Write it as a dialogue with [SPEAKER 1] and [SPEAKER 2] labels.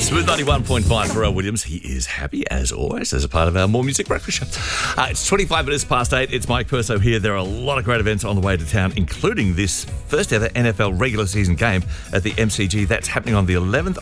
[SPEAKER 1] Smooth 91.5 Pharrell Williams. He is happy as always as a part of our More Music Breakfast Show. It's 25 minutes past 8. It's Mike Perso here. There are a lot of great events on the way to town, including this first ever NFL regular season game at the MCG. That's happening on the 11th